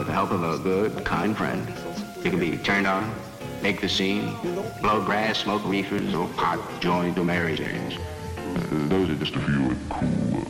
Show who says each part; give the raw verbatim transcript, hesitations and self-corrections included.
Speaker 1: the help of a good, kind friend, you can be turned on, make the scene, blow grass, smoke reefers, or pot, joint, or Mary's.
Speaker 2: Uh, those are just a few cool